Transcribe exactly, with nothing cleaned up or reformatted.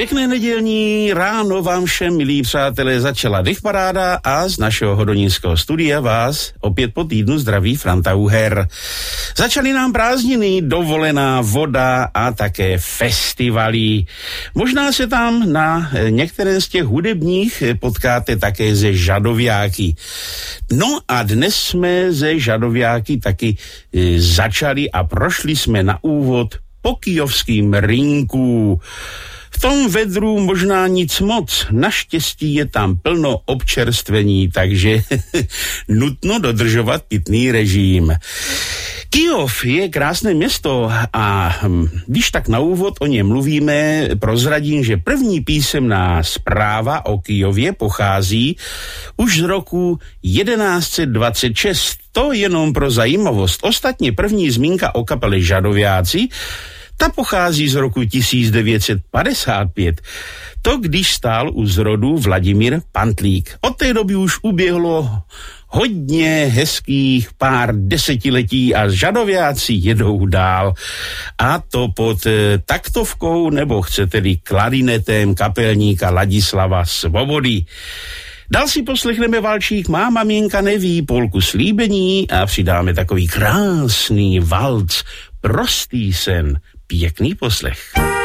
Pěkné nedělní ráno vám všem, milí přátelé, začala Dechparáda a z našeho hodonínského studia vás opět po týdnu zdraví Franta Uher. Začaly nám prázdniny, dovolená, voda a také festivaly. Možná se tam na některé z těch hudebních potkáte také ze žadoviáky. No a dnes jsme ze žadoviáky taky e, začali a prošli jsme na úvod po kyjovským rynku. V tom vedru možná nic moc, naštěstí je tam plno občerstvení, takže nutno dodržovat pitný režim. Kyjov je krásné město a když tak na úvod o něm mluvíme, prozradím, že první písemná zpráva o Kyjově pochází už z roku jedenáct set dvacet šest. To jenom pro zajímavost. Ostatně první zmínka o kapele Žadoviáci, ta pochází z roku tisíc devět set padesát pět. To, když stál u zrodu Vladimír Pantlík. Od té doby už uběhlo hodně hezkých pár desetiletí a Žadoviáci jedou dál. A to pod e, taktovkou, nebo chcete-li klarinetem kapelníka Ladislava Svobody. Dál si poslechneme valčík Má maminka neví, polku Slíbení a přidáme takový krásný valc Prostý sen. Pěkný poslech.